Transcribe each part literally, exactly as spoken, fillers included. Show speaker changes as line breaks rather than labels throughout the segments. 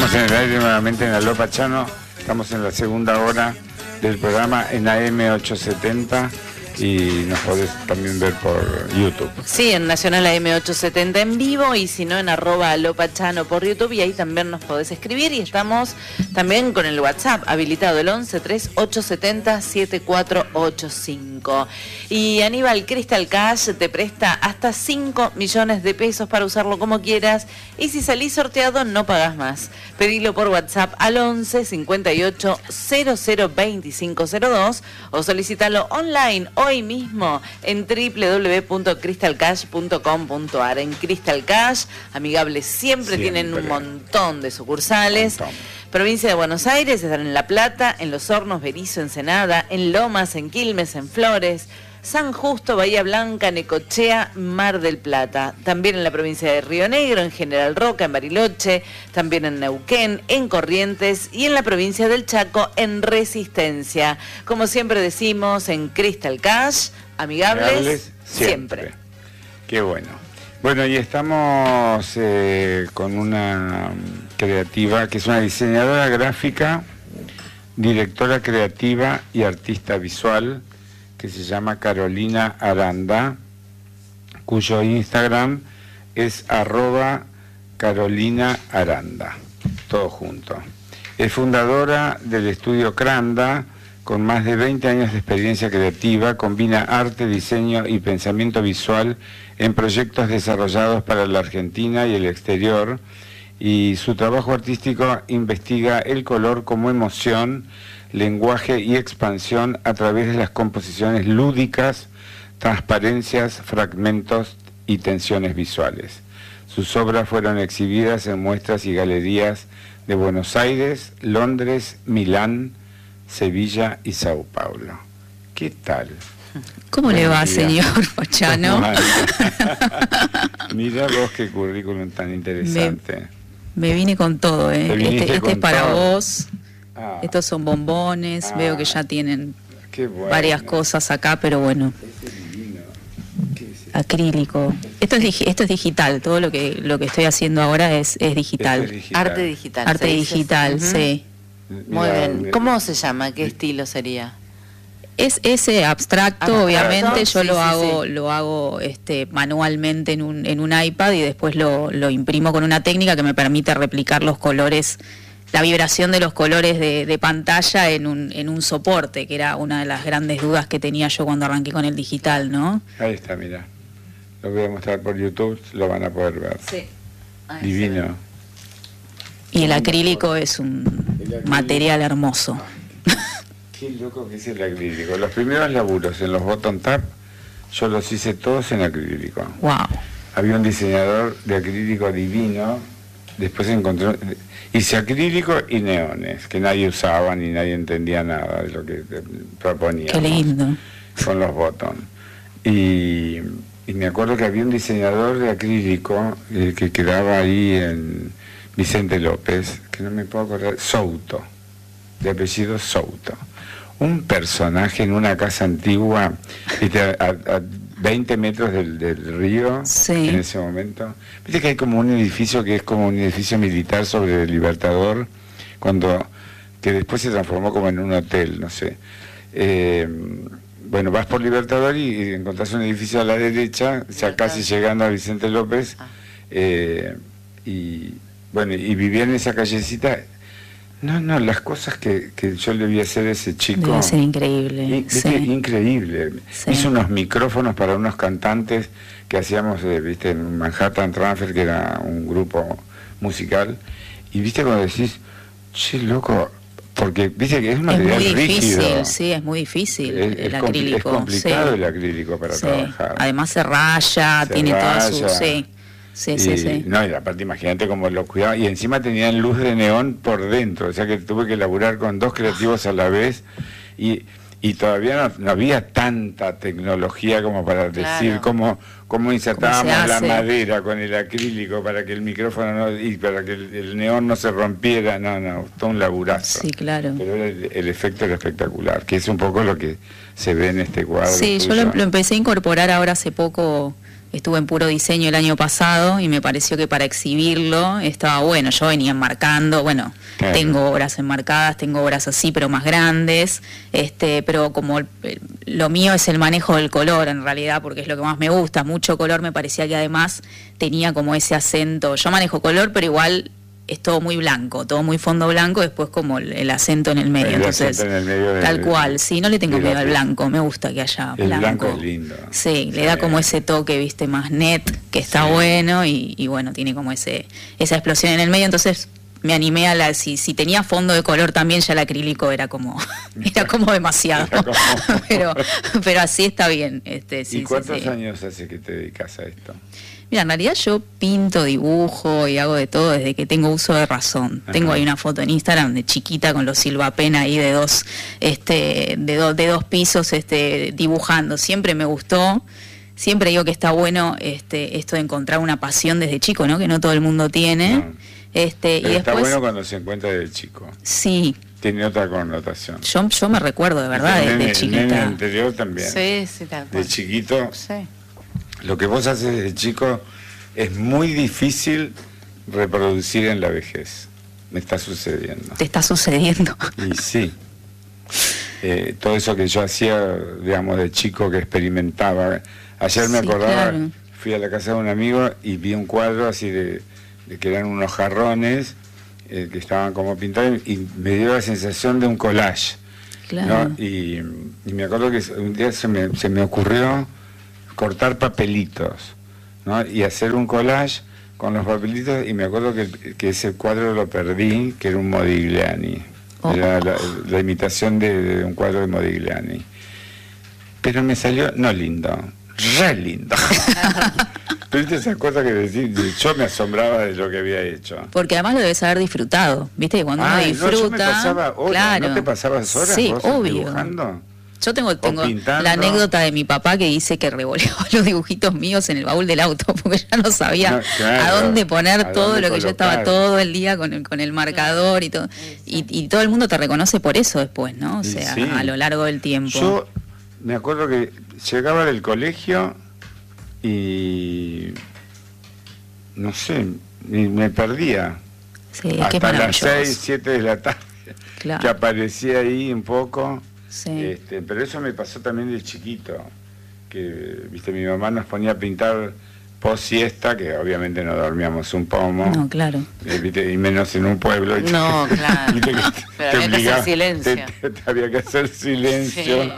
Estamos en el aire nuevamente en Aló Pachano. Estamos en la segunda hora del programa en A M ochocientos setenta y nos podés también ver por YouTube.
Sí, en Nacional A M ochocientos setenta en vivo y si no en arroba Aló Pachano por YouTube, y ahí también nos podés escribir, y estamos también con el WhatsApp habilitado, el once tres ocho siete cero siete cuatro ocho cinco. Y Aníbal, Crystal Cash te presta hasta cinco millones de pesos para usarlo como quieras, y si salís sorteado no pagás más. Pedilo por WhatsApp al once cincuenta y ocho cero cero veinticinco cero dos o solicitalo online hoy mismo en doble u doble u doble u punto crystal cash punto com punto a r. En Crystal Cash, amigables siempre, siempre tienen un montón de sucursales. Montón. Provincia de Buenos Aires, están en La Plata, en Los Hornos, Berisso, Ensenada, en Lomas, en Quilmes, en Flores, San Justo, Bahía Blanca, Necochea, Mar del Plata. También en la provincia de Río Negro, en General Roca, en Bariloche, también en Neuquén, en Corrientes y en la provincia del Chaco, en Resistencia. Como siempre decimos, en Crystal Cash, amigables, amigables siempre. siempre.
Qué bueno. Bueno, y estamos eh, con una creativa que es una diseñadora gráfica, directora creativa y artista visual, que se llama Carolina Aranda, cuyo Instagram es arroba Carolina Aranda, todo junto. Es fundadora del estudio Cranda, con más de veinte años de experiencia creativa, combina arte, diseño y pensamiento visual en proyectos desarrollados para la Argentina y el exterior, y su trabajo artístico investiga el color como emoción, lenguaje y expansión a través de las composiciones lúdicas, transparencias, fragmentos y tensiones visuales. Sus obras fueron exhibidas en muestras y galerías de Buenos Aires, Londres, Milán, Sevilla y Sao Paulo. ¿Qué tal?
¿Cómo le va, señor Pachano?
Mira vos qué currículum tan interesante.
Me, me vine con todo, ¿eh? Este, este es para todo. Vos.
Ah.
Estos son bombones, ah. Veo que ya tienen
bueno.
varias cosas acá, pero bueno. Acrílico. Esto es esto es digital, todo lo que lo que estoy haciendo ahora es, es digital.
Es digital. Arte digital.
Arte digital, uh-huh. Sí.
Muy Mira, bien. ¿Cómo se llama? ¿Qué estilo sería?
Es ese abstracto, abstracto obviamente. Yo
sí,
lo
sí,
hago,
sí.
lo hago este, manualmente en un en un iPad y después lo, lo imprimo con una técnica que me permite replicar los colores, la vibración de los colores de, de pantalla en un en un soporte, que era una de las grandes dudas que tenía yo cuando arranqué con el digital, ¿no?
Ahí está, mira. Lo voy a mostrar por YouTube, lo van a poder ver.
Sí. Ahí
Divino.
Y el acrílico es un acrílico. Material hermoso.
Qué loco que es el acrílico. Los primeros laburos en los bottom tap, yo los hice todos en acrílico.
Wow.
Había un diseñador de acrílico divino, después encontró, hice acrílico y neones, que nadie usaba ni nadie entendía nada de lo que proponía.
Qué lindo.
Con los bottom. Y, y me acuerdo que había un diseñador de acrílico eh, que quedaba ahí en Vicente López, que no me puedo acordar, Souto, de apellido Souto. Un personaje en una casa antigua, ¿viste? A, a veinte metros del, del río,
sí.
En ese momento. Viste que hay como un edificio que es como un edificio militar sobre el Libertador, cuando que después se transformó como en un hotel, no sé. Eh, bueno, vas por Libertador y, y encontrás un edificio a la derecha, ya casi llegando a Vicente López, eh, y bueno, y vivía en esa callecita. No, no, las cosas que, que yo le vi hacer a ese chico...
Debe ser increíble.
In,
sí.
Increíble.
Sí.
Hizo unos micrófonos para unos cantantes que hacíamos, eh, viste, en Manhattan Transfer, que era un grupo musical. Y viste cuando decís, che, loco, porque viste que es un material
rígido. Es muy difícil,
rígido.
Sí, es muy difícil
es,
el
es
acrílico.
Es complicado
sí.
el acrílico para
sí.
trabajar.
Además se raya,
se
tiene
raya.
toda su... Sí. Sí,
y,
sí, sí.
No, y aparte imagínate cómo lo cuidaba. Y encima tenían luz de neón por dentro, o sea que tuve que laburar con dos creativos a la vez. Y, y todavía no, no había tanta tecnología como para decir
Claro.
cómo, cómo insertábamos
¿Cómo se
la
hace?
madera con el acrílico para que el micrófono no, y para que el, el neón no se rompiera. No, no, todo un laburazo.
Sí, claro.
Pero el, el efecto era espectacular, que es un poco lo que se ve en este cuadro.
Sí,
tuyo.
yo lo, lo empecé a incorporar ahora hace poco estuve en puro diseño el año pasado y me pareció que para exhibirlo estaba bueno. Yo venía enmarcando, bueno, claro. Tengo obras enmarcadas, tengo obras así, pero más grandes, este, pero como el, lo mío es el manejo del color en realidad, porque es lo que más me gusta, mucho color, me parecía que además tenía como ese acento. Yo manejo color, pero igual es todo muy blanco, todo muy fondo blanco, después como el, el acento en el medio, el entonces en el medio de, tal cual, sí, no le tengo miedo al blanco, me gusta que haya blanco. El blanco es lindo. Sí, le da como ese toque, viste, más net, que está sí. bueno, y, y bueno, tiene como ese esa explosión en el medio, entonces me animé a la, si, si tenía fondo de color también, ya el acrílico era como, era como demasiado, era como... pero, pero así está bien. Este, sí,
¿Y cuántos
sí, sí.
años hace que te dedicas a esto?
Mira, en realidad yo pinto, dibujo y hago de todo desde que tengo uso de razón. Ajá. Tengo ahí una foto en Instagram de chiquita con los Silva Pen ahí de dos, este, de dos, de dos pisos, este, dibujando. Siempre me gustó. Siempre digo que está bueno, este, esto de encontrar una pasión desde chico, ¿no? Que no todo el mundo tiene. No. Este,
Pero
y
está
después,
bueno cuando se encuentra de chico.
Sí.
Tiene otra connotación.
Yo, yo me recuerdo de verdad
el
desde
nene,
chiquita.
El nene anterior también.
Sí, sí, tal cual.
De chiquito.
Sí.
Lo que vos haces desde chico es muy difícil reproducir en la vejez. Me está sucediendo.
¿Te está sucediendo?
Y sí. Eh, todo eso que yo hacía, digamos, de chico que experimentaba. Ayer me sí, acordaba, claro. Fui a la casa de un amigo y vi un cuadro así de, de que eran unos jarrones eh, que estaban como pintados y me dio la sensación de un collage. Claro. ¿No? Y, y me acuerdo que un día se me, se me ocurrió cortar papelitos, ¿no? Y hacer un collage con los papelitos, y me acuerdo que, que ese cuadro lo perdí, que era un Modigliani. Oh. Era la, la imitación de, de un cuadro de Modigliani. Pero me salió, no lindo, re lindo. ¿Viste esas cosas que decís? Yo me asombraba de lo que había hecho.
Porque además lo debes haber disfrutado, ¿viste? Cuando uno disfruta... No, yo me
pasaba horas,
claro.
¿No te pasabas horas
sí,
vos
obvio.
dibujando?
Yo tengo, tengo la anécdota de mi papá que dice que revoleaba los dibujitos míos en el baúl del auto porque ya no sabía no, claro, a dónde poner a todo dónde lo que colocar. Yo estaba todo el día con el, con el marcador y todo. Y, y todo el mundo te reconoce por eso después, ¿no? O sea, sí. a lo largo del tiempo.
Yo me acuerdo que llegaba del colegio y no sé, me perdía.
Sí, es
hasta
que es
las seis, siete de la tarde, claro. Que aparecía ahí un poco.
Sí.
Este, pero eso me pasó también de chiquito, que viste, mi mamá nos ponía a pintar post siesta, que obviamente no dormíamos un pomo.
No, claro.
Eh, ¿viste? Y menos en un pueblo.
No, te, claro.
¿viste? Que
pero
te
había
obligaba,
que hacer silencio.
Te, te, te había que hacer silencio. Sí.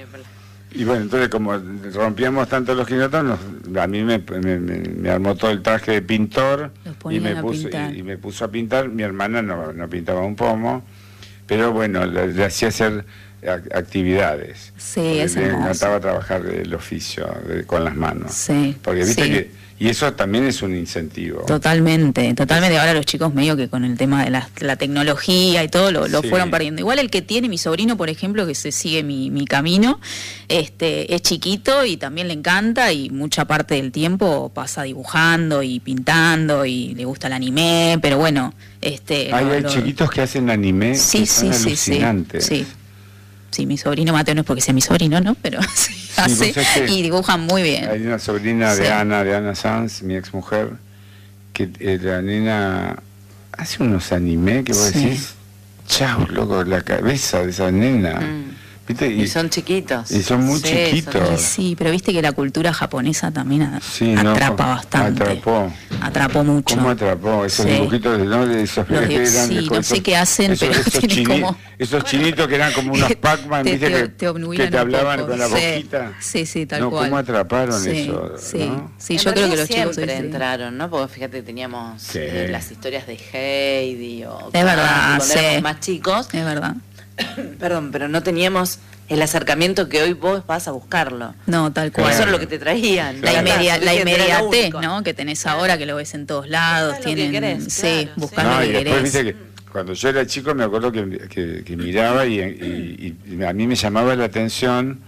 Y bueno, entonces como rompíamos tanto los quinotos, a mí me, me, me, me armó todo el traje de pintor y me, puso, y, y me puso a pintar. Mi hermana no, no pintaba un pomo, pero bueno, le, le hacía hacer actividades.
Sí, es
me
hermoso.
encantaba trabajar el oficio de, con las manos.
Sí,
porque viste
sí.
que y eso también es un incentivo.
Totalmente, totalmente. Ahora los chicos medio que con el tema de la, la tecnología y todo lo, lo sí. fueron perdiendo. Igual el que tiene mi sobrino, por ejemplo, que se sigue mi, mi camino, este, es chiquito y también le encanta y mucha parte del tiempo pasa dibujando y pintando y le gusta el anime, pero bueno, este.
Hay,
no,
hay
lo...
chiquitos que hacen anime
sí,
que son
sí,
alucinantes.
Sí, sí. Sí, mi sobrino Mateo no es porque sea mi sobrino, ¿no? Pero sí, sí, hace y dibujan muy bien.
Hay una sobrina sí. de Ana, de Ana Sanz, mi ex mujer, que eh, la nena hace unos anime que vos sí. decís, chau, loco, la cabeza de esa nena.
Mm. ¿Viste? Y, y son chiquitos.
Y son muy sí, chiquitos.
Son... Sí, pero viste que la cultura japonesa también a, sí, atrapa no, bastante.
Atrapó.
Atrapó mucho.
¿Cómo atrapó? Esos sí. dibujitos, ¿no? De esos
Los de,
eran,
sí,
esos,
no sé qué hacen,
esos,
pero
esos, chini, como... esos chinitos que eran como unos Pac-Man, ¿viste?
Te,
que,
te
que te hablaban con la
sí.
boquita.
Sí, sí, tal
no,
cual.
¿Cómo atraparon
sí,
eso?
Sí,
¿no?
sí,
en
yo creo que los chicos
siempre
hoy
entraron, ¿no? Porque fíjate, teníamos sí. eh, las historias de Heidi o
es verdad,
cuando
sí.
éramos más chicos.
Es verdad.
Perdón, pero no teníamos el acercamiento que hoy vos vas a buscarlo.
No, tal cual.
Eso es lo que te traían.
Claro. La, inmedia, la inmediatez,
único,
¿no? Que tenés ahora, que lo ves en todos lados. Tienen,
querés,
sí,
claro,
buscando
no,
lo que
y después,
querés.
Viste que cuando yo era chico me acuerdo que, que, que miraba y, y, y a mí me llamaba la atención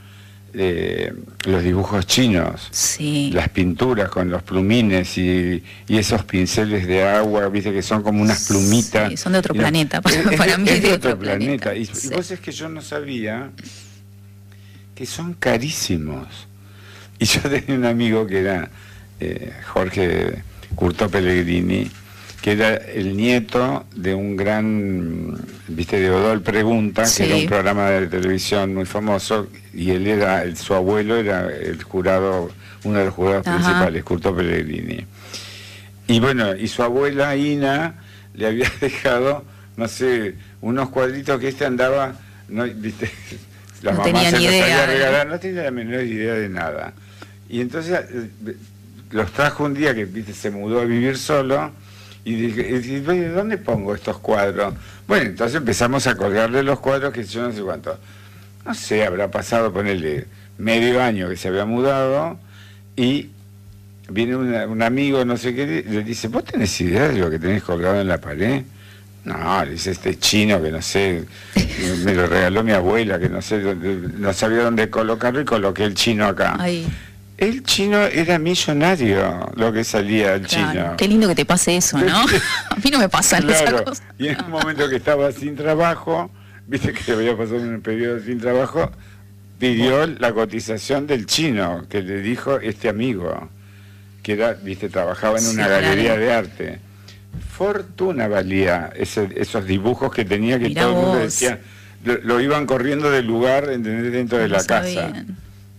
eh, los dibujos chinos,
sí.
las pinturas con los plumines y, y esos pinceles de agua, viste que son como unas plumitas.
Sí, son de otro
y
planeta,
no,
para,
es,
para mí
es
de
otro,
otro
planeta.
planeta.
Y,
sí.
y vos es que yo no sabía que son carísimos. Y yo tenía un amigo que era eh, Jorge Curto Pellegrini, que era el nieto de un gran, viste, de Odol Pregunta,
Sí.
que era un programa de televisión muy famoso, y él era, el, su abuelo era el jurado, uno de los jurados
Ajá.
principales, Curto Pellegrini. Y bueno, y su abuela Ina le había dejado, no sé, unos cuadritos que este andaba, no, viste, la
No
mamá
tenía
se
ni
los
idea,
había
¿eh?
regalado, no tenía la menor idea de nada. Y entonces eh, los trajo un día que, viste, se mudó a vivir solo, y dije, y dije, "Oye, ¿dónde pongo estos cuadros?". Bueno, entonces empezamos a colgarle los cuadros, que yo no sé cuánto, no sé, habrá pasado, ponerle medio año que se había mudado, y viene una- un amigo, no sé qué, y le dice, ¿vos tenés idea de lo que tenés colgado en la pared? No, le dice, este chino que no sé, me lo regaló mi abuela, que no sé, dónde- no sabía dónde colocarlo, y coloqué el chino acá.
Ay,
El chino era millonario, lo que salía el
claro.
chino.
Qué lindo que te pase eso, ¿no? A mí no me pasan esas
Claro,
cosas.
y en un momento que estaba sin trabajo, viste que había pasado un periodo sin trabajo, pidió la cotización del chino, que le dijo este amigo, que era, viste, trabajaba en
Sí,
una
claro.
galería de arte. Fortuna valía ese, esos dibujos que tenía, que
Mirá
todo el mundo
vos.
decía, lo, lo iban corriendo del lugar, ¿entendés?, dentro de
No
la
sabía.
casa.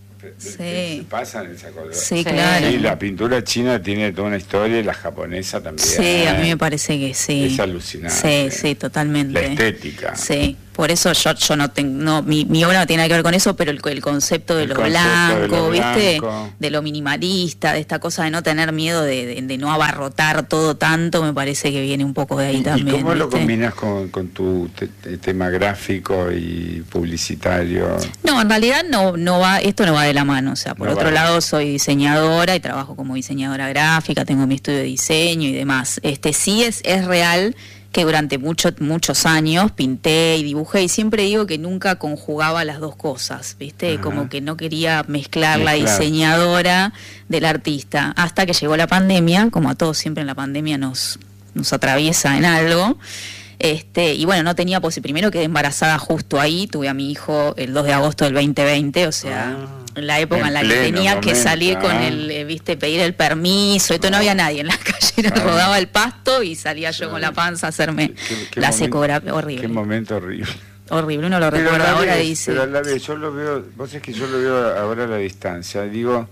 Sí.
Pasan esa cosa.
Sí,
Sí.
claro.
Y la pintura china tiene toda una historia, y la japonesa también.
Sí, a mí me parece que sí.
Es alucinante.
Sí, sí, totalmente.
La estética.
Sí, por eso yo yo no tengo, no, mi, mi obra no tiene nada que ver con eso, pero el, el concepto de
El
lo
concepto de
blanco,
lo
¿viste?
blanco.
De lo minimalista, de esta cosa de no tener miedo de, de, de no abarrotar todo tanto, me parece que viene un poco de ahí
¿Y,
también.
y cómo lo
¿viste?
combinas con, con tu te- te- tema gráfico y publicitario?
No, en realidad no, no va, esto no va de la mano. O sea, por
No
otro
va.
lado soy diseñadora y trabajo como diseñadora gráfica, tengo mi estudio de diseño y demás. Este sí es, es real que durante mucho, muchos años pinté y dibujé, y siempre digo que nunca conjugaba las dos cosas, ¿viste?
Ajá.
Como que no quería mezclar la
Mezclar.
diseñadora del artista. Hasta que llegó la pandemia, como a todos siempre en la pandemia nos, nos atraviesa en algo. Este, y bueno, no tenía posibilidad. Primero quedé embarazada justo ahí, tuve a mi hijo el dos de agosto del veinte veinte, o sea,
Ah,
en la época
en
en, la que
pleno
tenía que
momento,
salir con
ah.
el, eh, viste, pedir el permiso, esto no,
No.
había nadie en la calle,
Ah.
rodaba el pasto y salía yo
Claro.
con la panza a hacerme
Qué- qué
la
momento-
secografía,
Qué
horrible,
momento horrible.
horrible, uno lo
Pero a
recuerda
la
ahora
vez,
y dice,
pero a la vez, yo lo veo, vos sabés que yo lo veo ahora a la distancia, digo,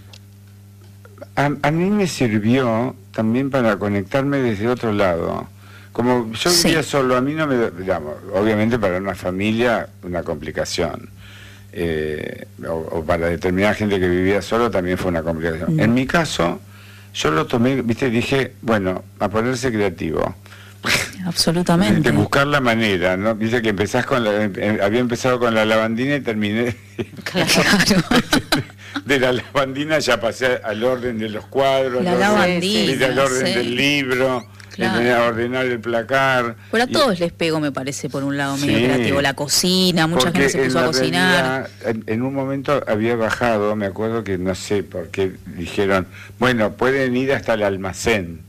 a, a mí me sirvió también para conectarme desde otro lado. Como yo
Sí.
vivía solo, a mí no me, digamos, obviamente para una familia una complicación, eh, o, o para determinada gente que vivía solo también fue una complicación.
Mm.
En mi caso, yo lo tomé, viste, dije, bueno, a ponerse creativo.
absolutamente.
De buscar la manera, ¿no? Dice que empezás con la, em- em- había empezado con la lavandina y terminé
Claro.
de la lavandina, ya pasé al orden de los cuadros,
La
al orden-
lavandina,
viste, al orden
sí.
del libro,
Claro.
empecé a ordenar el placar.
Pero a
Y-
todos les pego, me parece, por un lado medio
Sí.
creativo. La cocina, mucha
porque
gente se
en
puso a
la
cocinar.
realidad, en, en un momento había bajado, me acuerdo que no sé por qué dijeron, bueno, pueden ir hasta el almacén.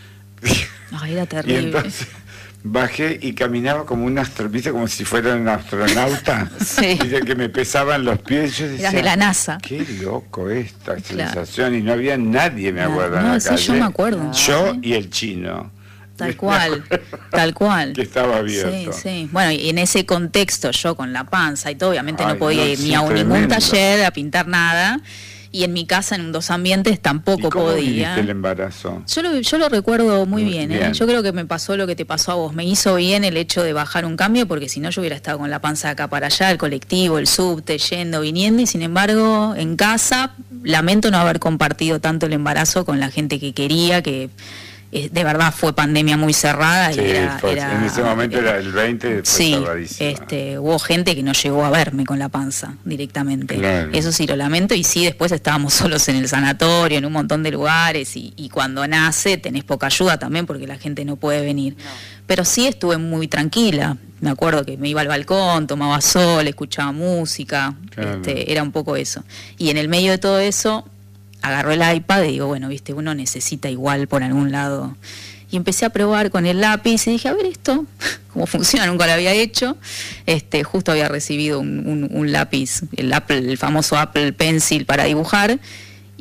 Ay, era
Y
terrible.
entonces bajé y caminaba como un astro, ¿viste? Como si fuera un astronauta.
Sí.
Dice que me pesaban los pies. Yo decía,
Eras de la NASA.
qué loco esta
Claro.
sensación. Y no había nadie, me
No,
acuerdo, en
no,
la
sí,
calle.
yo me acuerdo.
Yo
Sí.
y el chino.
Tal
Me
cual,
acuerdo
tal cual.
Que estaba
Sí,
abierto.
sí. Bueno, y en ese contexto, yo con la panza y todo, obviamente
Ay,
no podía
no,
ir
sí,
ni a un- ningún
tremendo.
taller, a pintar nada. Y en mi casa, en dos ambientes,
¿Y
tampoco
cómo
podía.
viviste el embarazo?
Yo lo, yo lo recuerdo muy
Muy
bien, ¿eh?
bien.
Yo creo que me pasó lo que te pasó a vos. Me hizo bien el hecho de bajar un cambio, porque si no yo hubiera estado con la panza de acá para allá, el colectivo, el subte, yendo, viniendo, y sin embargo, en casa, lamento no haber compartido tanto el embarazo con la gente que quería, que eh, de verdad fue pandemia muy cerrada.
Sí,
y era,
fue-
era-
en ese momento era el veinte, fue
Sí,
cerradísima.
este, hubo gente que no llegó a verme con la panza directamente.
Claro.
Eso sí lo lamento, y sí, después estábamos solos en el sanatorio, en un montón de lugares, y, y cuando nace tenés poca ayuda también porque la gente no puede venir. Pero sí estuve muy tranquila. Me acuerdo que me iba al balcón, tomaba sol, escuchaba música,
Claro.
este, era un poco eso. Y en el medio de todo eso, agarró el iPad y digo, bueno, viste, uno necesita igual por algún lado. Y empecé a probar con el lápiz y dije, a ver esto, cómo funciona, nunca lo había hecho. Este, justo había recibido un, un- un lápiz, el Apple, el famoso Apple Pencil para dibujar.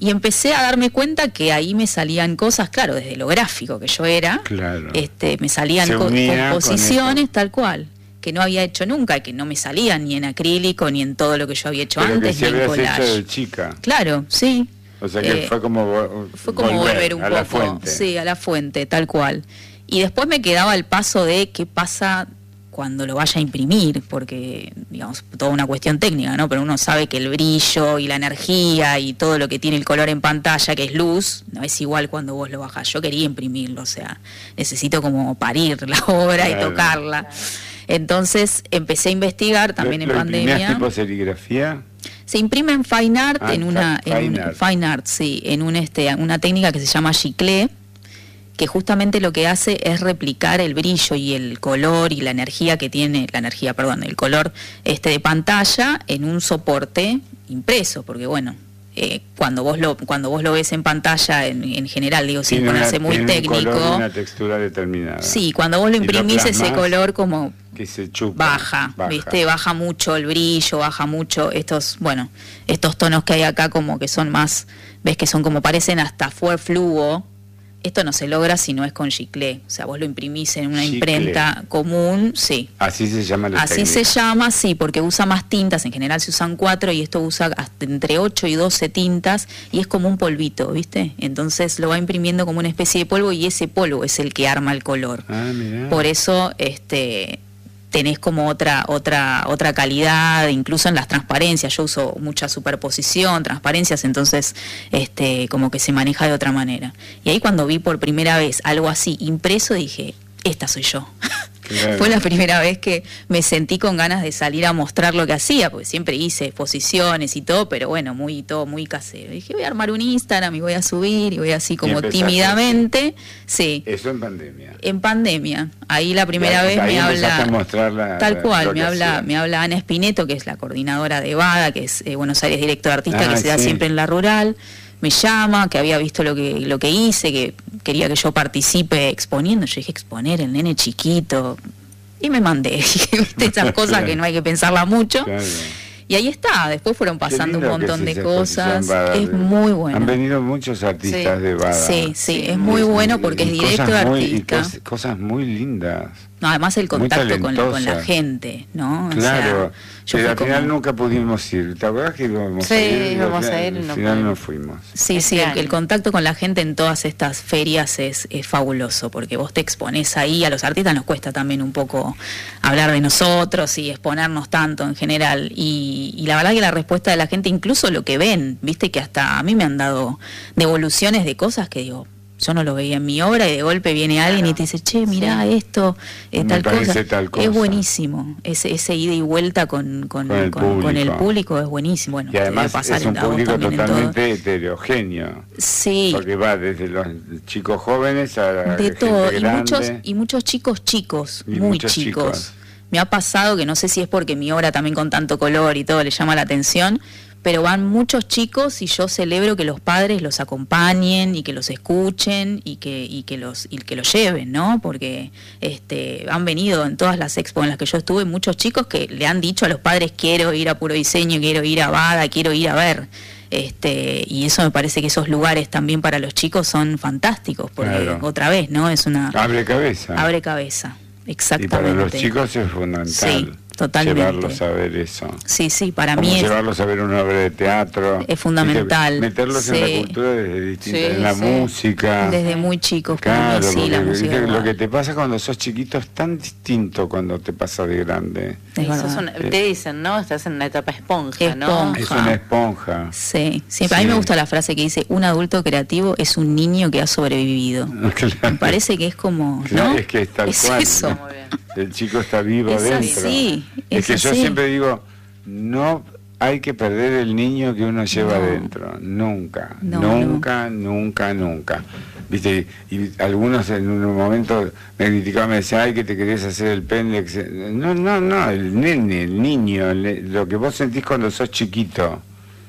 Y empecé a darme cuenta que ahí me salían cosas, claro, desde lo gráfico que yo era,
claro.
este, me salían co composiciones con tal cual, que no había hecho nunca, y que no me salían ni en acrílico, ni en todo lo que yo había hecho
Pero
antes,
que si
ni en
habías
collage.
hecho de chica.
Claro, sí.
O sea que
Eh,
fue como,
fue como
volver,
volver un
a
poco,
la fuente.
sí, a la fuente, tal cual. Y después me quedaba el paso de qué pasa cuando lo vaya a imprimir, porque, digamos, toda una cuestión técnica, ¿no? Pero uno sabe que el brillo y la energía y todo lo que tiene el color en pantalla, que es luz, no es igual cuando vos lo bajás. Yo quería imprimirlo, o sea, necesito como parir la obra claro. y tocarla. Entonces empecé a investigar también
¿Lo,
en
lo
pandemia.
tipo serigrafía?
Se imprime en Fine Art, ah, en una
fine,
en un,
art.
fine art, sí, en un este una técnica que se llama giclée, que justamente lo que hace es replicar el brillo y el color y la energía que tiene, la energía, perdón, el color este de pantalla en un soporte impreso, porque bueno, eh, cuando vos lo cuando vos lo ves en pantalla en, en general, digo, sin ponerse muy
tiene
técnico,
un color y una textura determinada.
Sí, cuando vos lo imprimís ese color como
que se chupa,
baja,
baja,
¿viste? Baja mucho el brillo, baja mucho estos, bueno, estos tonos que hay acá como que son más, ves que son como parecen hasta fue fluo. Esto no se logra si no es con giclée, o sea, vos lo imprimís en una
giclée.
imprenta común, sí.
Así se llama la
Así
técnica.
se llama, sí, porque usa más tintas, en general se usan cuatro y esto usa hasta entre ocho y doce tintas y es como un polvito, ¿viste? Entonces lo va imprimiendo como una especie de polvo y ese polvo es el que arma el color.
Ah, mirá.
Por eso, este... tenés como otra otra otra calidad, incluso en las transparencias. Yo uso mucha superposición, transparencias, entonces este como que se maneja de otra manera. Y ahí cuando vi por primera vez algo así impreso, dije, esta soy yo. Claro. Fue la primera vez que me sentí con ganas de salir a mostrar lo que hacía, porque siempre hice exposiciones y todo, pero bueno, muy todo muy casero. Y dije, voy a armar un Instagram y voy a subir y voy así como tímidamente. Sí.
Eso en pandemia.
En pandemia. Ahí la primera ya, vez me habla
a mostrar la,
tal cual, me habla
hacía.
me habla Ana Espineto, que es la coordinadora de BADA, que es eh, Buenos Aires Directo de Artista,
ah,
que se da
sí.
siempre en la rural. Me llama, que había visto lo que lo que hice, que quería que yo participe exponiendo. Yo dije, exponer el nene chiquito. Y me mandé, ¿viste? Esas cosas claro. que no hay que pensarla mucho. Claro. Y ahí está, después fueron pasando un montón de cosas. Es muy bueno.
Han venido muchos artistas
sí.
de BADA.
Sí, sí, sí, es muy bueno porque es directo de artista.
Muy, y cosas muy lindas.
No, además el contacto con la, con la gente, ¿no?
Claro,
o sea,
pero al final como... nunca pudimos ir. ¿Te acuerdas que íbamos
sí,
a ir?
íbamos a ir,
al
no
final no fuimos.
Sí, sí, el, el contacto con la gente en todas estas ferias es, es fabuloso, porque vos te exponés ahí, a los artistas nos cuesta también un poco hablar de nosotros y exponernos tanto en general. Y, y la verdad que la respuesta de la gente, incluso lo que ven, viste que hasta a mí me han dado devoluciones de cosas que digo, yo no lo veía en mi obra y de golpe viene alguien claro. y te dice, che, mirá sí. esto, eh, tal, cosa.
tal cosa.
Es buenísimo, ese, ese ida y vuelta con, con,
con, el,
con,
público.
con el público es buenísimo. Bueno,
y además
pasar
es un público totalmente heterogéneo.
Sí.
Porque va desde los chicos jóvenes a la
de
gente
todo,
grande.
Y muchos, y muchos chicos chicos,
y
muy
chicos.
chicos. Me ha pasado que no sé si es porque mi obra también con tanto color y todo le llama la atención, pero van muchos chicos y yo celebro que los padres los acompañen y que los escuchen y que y que los y que los lleven, ¿no? Porque este han venido en todas las expos en las que yo estuve muchos chicos que le han dicho a los padres, quiero ir a Puro Diseño, quiero ir a BADA, quiero ir a ver. Este, y eso me parece que esos lugares también para los chicos son fantásticos, porque claro. otra vez, ¿no? Es una
abre cabeza.
Abre cabeza. Exactamente.
Y para los chicos es fundamental.
Sí. Totalmente.
Llevarlos a ver eso.
Sí, sí, para
Como
mí es...
llevarlos a ver una obra de teatro.
Es fundamental.
Meterlos sí. en la cultura desde distintas, sí, en la sí. música.
Desde muy chicos,
claro,
para mí sí, la música.
Lo que te pasa cuando sos chiquito es tan distinto cuando te pasa de grande.
Es una, te dicen, ¿no? Estás en una etapa esponja,
esponja.
¿no?
Es una esponja.
Sí, sí, sí. A mí me gusta la frase que dice, un adulto creativo es un niño que ha sobrevivido.
Claro.
Me parece que es como,
claro,
¿no?
Es que es tal
es
cual.
Eso.
¿no? El chico está vivo
es
dentro.
Así,
es,
es
que
así.
yo siempre digo, no hay que perder el niño que uno lleva
no.
dentro. Nunca,
no,
nunca,
no.
nunca, nunca. Viste, y algunos en un momento me criticaban, me decían, ay, que te querés hacer el pendex. No, no, no, el nene, el niño, el, lo que vos sentís cuando sos chiquito.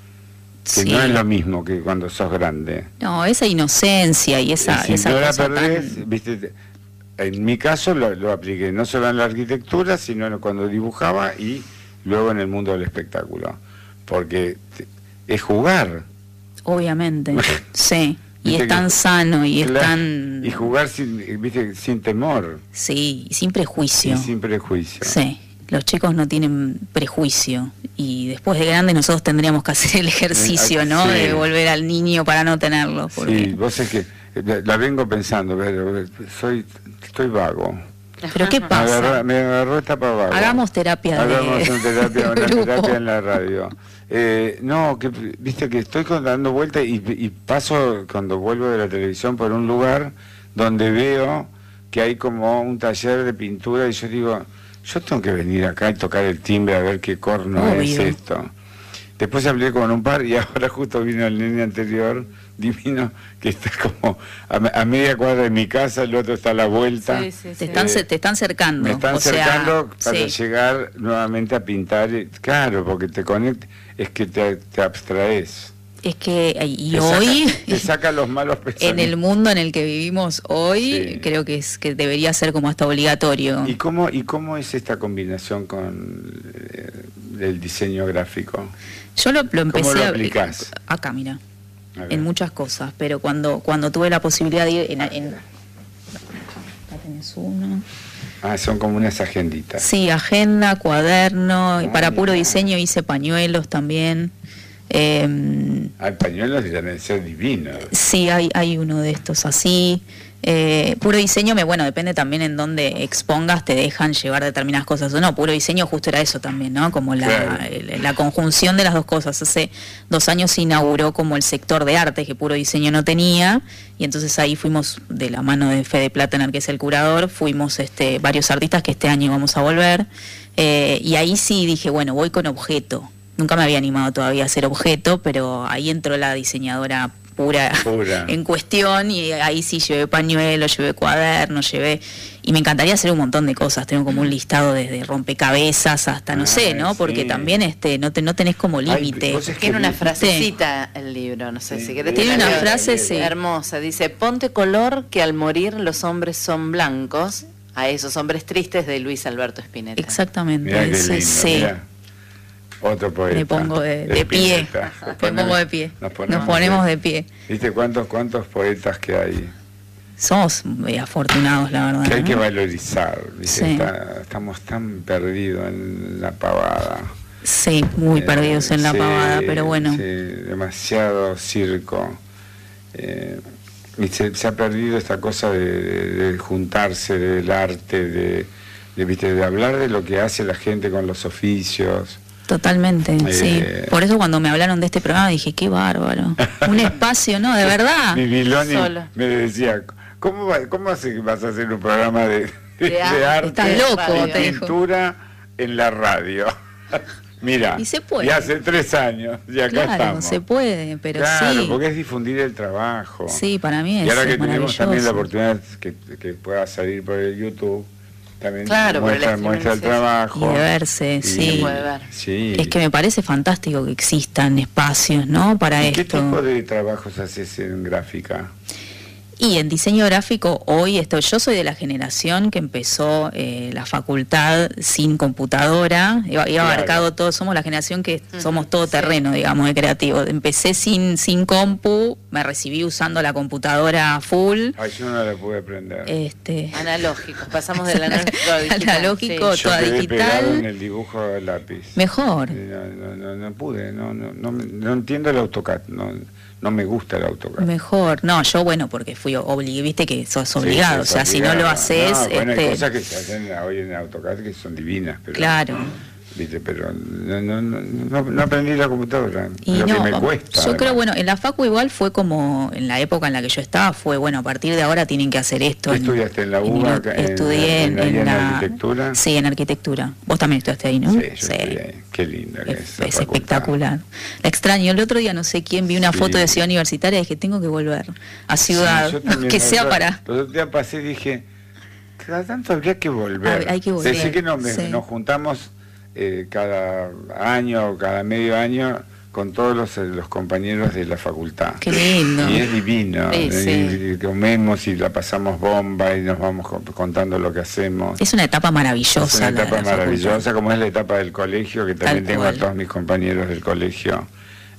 Que
sí.
no es lo mismo que cuando sos grande.
No, esa inocencia y esa,
si
esa
no
cosa
la perdés,
tan...
viste, en mi caso lo, lo apliqué no solo en la arquitectura, sino cuando dibujaba y luego en el mundo del espectáculo. Porque te, es jugar.
Obviamente, sí. Y
Viste
es tan
que-
sano y es
claro,
tan...
Y jugar sin, ¿viste? Sin temor
Sí, y sin prejuicio.
y sin prejuicio.
Sí, los chicos no tienen prejuicio y después de grandes nosotros tendríamos que hacer el ejercicio, ¿no?
Sí.
De volver al niño para no tenerlo. Porque...
Sí, vos es que eh, la vengo pensando, pero soy, estoy vago.
Pero ¿qué
Me
pasa?
agarró, me agarró esta para vago.
Hagamos terapia de
Hagamos una terapia,
de
una
grupo.
terapia en la radio. Eh, no, que viste que estoy con- dando vueltas y, y paso cuando vuelvo de la televisión por un lugar donde veo que hay como un taller de pintura y yo digo, yo tengo que venir acá y tocar el timbre a ver qué corno
Obvio.
es esto. Después hablé con un par y ahora justo vino el nene anterior, divino, que está como a, me- a media cuadra de mi casa, el otro está a la vuelta.
Sí, sí, sí.
Te están,
Eh,
ce- te están cercando.
Me están
o sea,
acercando para
sí.
llegar nuevamente a pintar. y- Claro, porque te conecta, es que te, te abstraes.
Es que, y
Te
hoy,
saca, te saca los malos pensamientos.
en el mundo en el que vivimos hoy,
Sí.
creo que es que debería ser como hasta obligatorio.
¿Y cómo, ¿Y cómo es esta combinación con eh, el diseño gráfico?
Yo lo, lo empecé
lo
a-
aplicás?
acá, mira,
A ver.
en muchas cosas, pero cuando cuando tuve la posibilidad de ir en, en- acá tenés uno.
Ah, son como unas agenditas.
Sí, agenda, cuaderno, y para
Ah,
puro
mira.
diseño hice pañuelos también. Eh,
Hay pañuelos y deben ser divinos.
sí, hay, hay uno de estos así. Eh, puro diseño, me, bueno, depende también en dónde expongas, te dejan llevar determinadas cosas o no. Puro diseño justo era eso también, ¿no? Como la,
Claro.
el- la conjunción de las dos cosas. Hace dos años se inauguró como el sector de arte que puro diseño no tenía, y entonces ahí fuimos de la mano de Fede Platener, que es el curador, fuimos este, varios artistas que este año vamos a volver, eh, y ahí sí dije, bueno, voy con objeto. Nunca me había animado todavía a hacer objeto, pero ahí entró la diseñadora pura,
Pura.
en cuestión, y ahí sí llevé pañuelos, llevé cuadernos, llevé... Y me encantaría hacer un montón de cosas, tengo como un listado desde rompecabezas hasta, no sé,
Ay,
¿no? Porque
sí.
también este no te, no tenés como
Ay,
límite.
vos es que
Tiene una
vi-
frasecita el libro, no sé
Sí.
si querés.
Tiene
te la
una
leo.
frase, sí.
Hermosa, dice, ponte color que al morir los hombres son blancos, a esos hombres tristes, de Luis Alberto Spinetta.
Exactamente.
Mirá qué
sí,
lindo,
sí.
mirá. Otro poeta.
Me pongo de, de pie.
Spinetta.
Me pongo de pie.
Nos
Nos ponemos de pie.
¿Viste cuántos, cuántos poetas que hay?
Somos eh, afortunados, la verdad.
Que hay
¿no?
que valorizar. ¿viste?
Sí.
Está- estamos tan perdidos en la pavada.
Sí, muy
Eh,
perdidos en la
sí,
pavada, pero bueno.
sí, demasiado circo. Eh, y se, se ha perdido esta cosa de, de- de juntarse, del arte, de, de, ¿viste? de hablar de lo que hace la gente con los oficios.
Totalmente,
Eh,
sí. Por eso cuando me hablaron de este programa dije, qué bárbaro. Un espacio, ¿no? De verdad.
Mi Miloni
Solo.
me decía, ¿cómo, va- cómo hace que vas a hacer un programa de, de,
De arte.
arte
Estás loco,
y
te dijo.
pintura en la radio? Mira,
Y se puede.
y hace tres años, y acá
Claro,
estamos.
se puede, pero
claro,
sí.
porque es difundir el trabajo.
Sí, para mí es
Y ahora que
es
tenemos también la
maravilloso.
oportunidad que, que pueda salir por el YouTube, también
Claro, por el
muestra,
streaming,
muestra el
sí, sí.
trabajo.
Y de verse,
Y-
sí.
Se puede ver.
Sí.
Es que me parece fantástico que existan espacios, ¿no? Para
¿Y qué
esto.
tipo de trabajos haces en gráfica?
Y en diseño gráfico hoy estoy, yo soy de la generación que empezó eh, la facultad sin computadora, iba, iba
Claro.
abarcado todo, somos la generación que
Ujú,
somos todo
sí.
terreno, digamos, de creativo. Empecé sin, sin compu, me recibí usando la computadora full.
Ay, yo no la pude aprender.
Este,
Analógicos, pasamos del analógico al digital.
Analógico,
sí.
Yo
toda
quedé
digital.
pegado en el dibujo del lápiz.
Mejor.
Y No, no, no, no pude, no, no, no, me- no entiendo el AutoCAD, no, no me gusta el AutoCAD.
Mejor, no, yo bueno, porque fui obligado, viste que sos obligado,
Sí,
o sea, si no lo
obligado.
haces,
No, bueno,
este,
hay cosas que se hacen hoy en AutoCAD que son divinas, pero...
claro.
Viste, pero no, no, no, no, no aprendí la computadora,
Y
lo
no,
que me cuesta.
yo
además.
creo, bueno, en la facu igual fue como, en la época en la que yo estaba, fue, bueno, a partir de ahora tienen que hacer esto.
¿Tú
en-
estudiaste en la
en
U B A,
el-
en-
estudié
en-
en,
ahí en
la...
arquitectura?
Sí, en arquitectura. Vos también estudiaste ahí, ¿no?
Sí, yo estudié. Qué linda que es,
Es,
esa
es
facultad.
espectacular. La extraño. El otro día no sé quién vi una
Sí.
foto de Ciudad Universitaria y dije, tengo que volver a Ciudad,
Sí, yo también,
que
la
sea
verdad,
para...
Los otros días pasé y dije, cada tanto habría que volver.
Hay- hay que volver,
Decí que nos,
sí.
nos juntamos eh, cada año o cada medio año con todos los, eh, los compañeros de la facultad.
Qué lindo.
Y es divino.
Sí,
y,
sí.
y comemos y la pasamos bomba y nos vamos co- contando lo que hacemos.
Es una etapa maravillosa.
Es una
la de
etapa
la facultad.
maravillosa, como es la etapa del colegio, que también
Tal
tengo
cual.
a todos mis compañeros del colegio.
Pero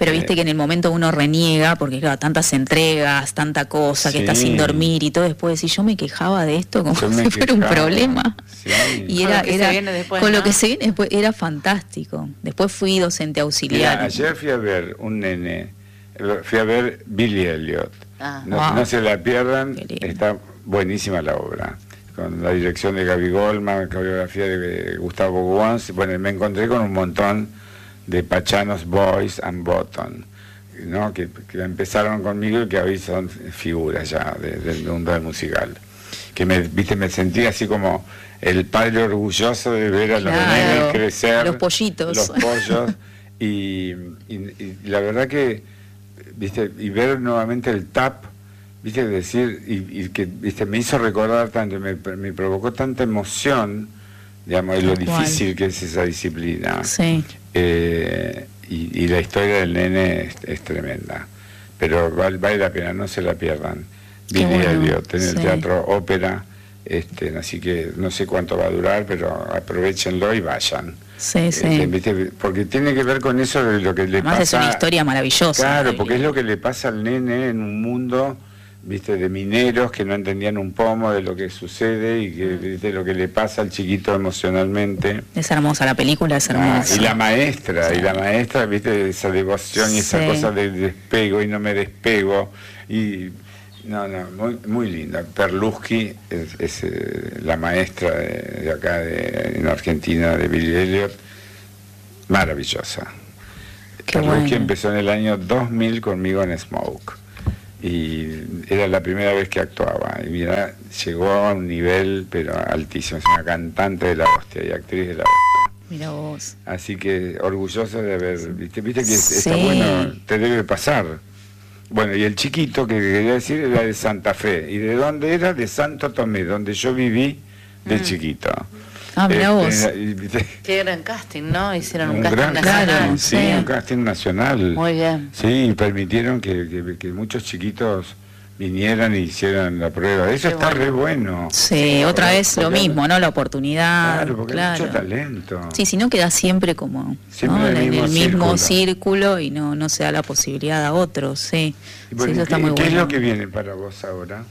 Pero viste
eh,
que en el momento uno reniega, porque claro, tantas entregas, tanta cosa, que
sí.
estás sin dormir y todo, después decís, yo me quejaba de esto como si fuera un problema.
Sí.
Y
Con
era,
lo que
era
se viene después,
con
¿no?
lo que se viene después, era fantástico. Después fui docente auxiliar.
Mira, ayer fui a ver un nene, fui a ver Billy Elliot.
Ah.
No,
Wow.
no se la pierdan,
Qué lindo.
está buenísima la obra. Con la dirección de Gaby Goldman, coreografía de Gustavo Guans. Bueno, me encontré con un montón de pachanos Boys and Bottom, ¿no? que, que empezaron conmigo y que hoy son figuras ya de, del mundo del musical. Que me, viste, me sentí así como el padre orgulloso de ver a los
Claro,
nenes crecer.
los pollitos.
Los pollos. y, y, y la verdad que, viste, y ver nuevamente el tap, viste, decir, y, y que, viste, me hizo recordar tanto, me, me provocó tanta emoción, digamos, de lo
Tal cual.
difícil que es esa disciplina.
Sí.
Eh, y, y la historia del nene es, es tremenda, pero vale, vale la pena, no se la pierdan.
Qué
Billy
bueno,
Elliot en el
sí.
Teatro Ópera, este, así que no sé cuánto va a durar, pero aprovechenlo y vayan.
Sí, sí.
Este, ¿viste? Porque tiene que ver con eso de lo que le
Además
pasa.
es una historia maravillosa.
Claro, porque es lo que le pasa al nene en un mundo, viste, de mineros que no entendían un pomo de lo que sucede y que, viste, lo que le pasa al chiquito emocionalmente.
Es hermosa la película, es
Ah,
hermosa.
y la maestra,
Sí.
y la maestra, viste, esa devoción y esa
Sí.
cosa de despego y no me despego. Y no, no, muy, muy linda. Perlusky es, es eh, la maestra de, de acá de, en Argentina, de Billy Elliot, maravillosa.
Qué
Perlusky
bueno.
empezó en el año dos mil conmigo en Smoke. Y era la primera vez que actuaba. Y mira, llegó a un nivel, pero altísimo. Es una cantante de la hostia y actriz de la hostia.
Mira vos.
Así que orgulloso de haber, viste, viste que
Sí.
está bueno, te debe pasar. Bueno, y el chiquito que quería decir era de Santa Fe. ¿Y de dónde era? De Santo Tomé, donde yo viví de chiquito.
Ah, mira vos.
Este, y, viste,
Qué gran casting, ¿no? Hicieron un,
un
casting
gran
nacional.
casting, sí,
sí.
un casting nacional.
Muy bien.
Sí, y permitieron que, que, que muchos chiquitos vinieran y hicieran la prueba. Eso
Qué
está
bueno.
re bueno.
Sí, otra
Porque-
vez lo
porque-
mismo, ¿no? La oportunidad.
Claro, porque hay mucho talento.
Sí, si no queda siempre como
Siempre
¿no?
en el
en
mismo
el mismo
círculo.
círculo y no, no se da la posibilidad a otros, sí.
Y bueno,
Sí, eso
¿qué,
está muy
qué
bueno.
es lo que viene para vos ahora?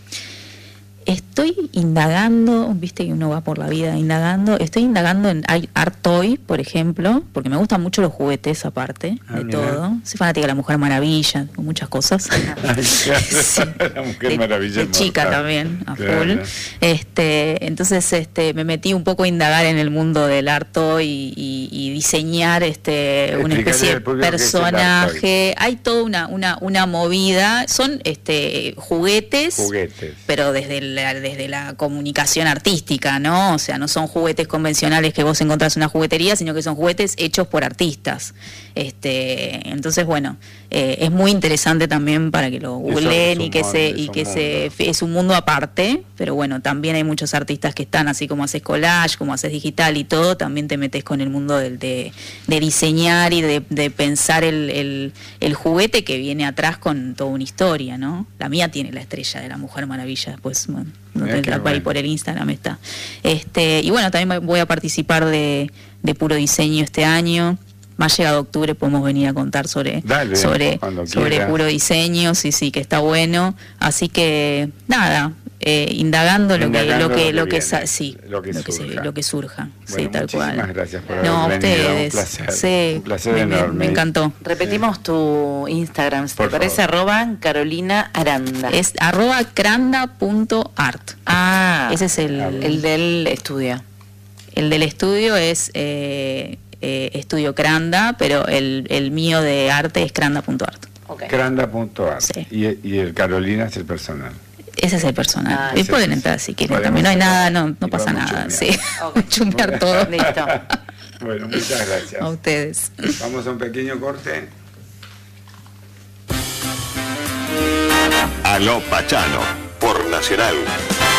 Estoy indagando, viste que uno va por la vida indagando, estoy indagando en Ar- Art Toy, por ejemplo, porque me gustan mucho los juguetes aparte
Ah,
de
mirá.
todo. Soy fanática de la Mujer Maravilla, con muchas cosas.
Ay, claro,
Sí.
la Mujer
de,
Maravilla
de
es
chica
mortal.
también, a
Claro.
full. Este, entonces este, me metí un poco a indagar en el mundo del art toy y, y- y diseñar este, una
Explicarle
especie de
al público qué es el art
personaje. Hay toda una, una, una movida, son este, juguetes,
Juguetes.
pero desde la, desde la comunicación artística, ¿no? O sea, no son juguetes convencionales que vos encontrás en una juguetería, sino que son juguetes hechos por artistas. Este, entonces, bueno, eh, es muy interesante también para que lo
Eso
googleen
es un
y que
mundo,
se
es
y
un
que se
mundo.
es un mundo aparte, pero bueno, también hay muchos artistas que están así como haces collage, como haces digital y todo, también te metes con el mundo del, de, de diseñar y de, de pensar el, el, el juguete que viene atrás con toda una historia, ¿no? La mía tiene la estrella de la Mujer Maravilla, pues bueno, no
Mirá
te
qué
la ahí
bueno.
por el Instagram está. Este, y bueno, también voy a participar de, de Puro Diseño este año. Más llegado octubre podemos venir a contar sobre
Dale,
sobre
cuando
sobre
quieras.
Puro Diseño, sí, sí, que está bueno. Así que nada, eh, indagando lo que
Indagando
lo que
lo que
lo que
viene,
sa- sí,
lo que
se-
surja.
lo que surja, sí,
Bueno,
tal
muchísimas
cual.
gracias por
No, a
haber venido.
ustedes.
Un placer.
Sí,
Un placer
me, me-
enorme.
me encantó.
Repetimos tu Instagram, si
Por
te parece,
favor.
arroba Carolina Aranda.
Es arroba cranda punto art.
Ah,
Ese es el,
el del estudio.
el del estudio es eh, eh, Estudio Cranda, pero el, el mío de arte es cranda punto art.
Ok.
Cranda punto art.
Sí.
Y, y el Carolina es el personal.
Ese es el personal.
Ah,
y
ese
pueden
es-
entrar si quieren
podemos
también. No hay
entrar
nada, no, no
y
pasa
podemos
nada.
chusmear.
Sí.
Ok.
Chusmear todo.
Listo.
Bueno, muchas gracias.
A ustedes.
Vamos a un pequeño corte.
Aló Pachano, por Nacional.